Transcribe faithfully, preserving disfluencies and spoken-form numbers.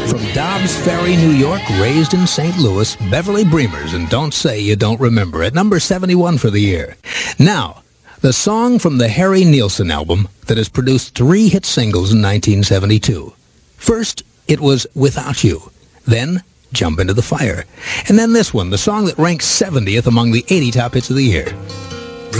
From Dobbs Ferry, New York, raised in Saint Louis, Beverly Breamers, and Don't Say You Don't Remember, at number seventy-one for the year. Now, the song from the Harry Nilsson album that has produced three hit singles in nineteen seventy-two. First, it was Without You. Then, Jump Into the Fire. And then this one, the song that ranks seventieth among the eighty top hits of the year.